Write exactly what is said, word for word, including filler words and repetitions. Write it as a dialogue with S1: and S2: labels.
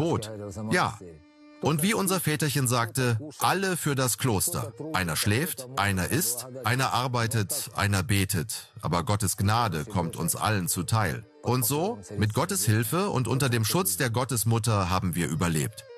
S1: Brot. Ja. Und wie unser Väterchen sagte, alle für das Kloster. Einer schläft, einer isst, einer arbeitet, einer betet. Aber Gottes Gnade kommt uns allen zuteil. Und so, mit Gottes Hilfe und unter dem Schutz der Gottesmutter haben wir überlebt.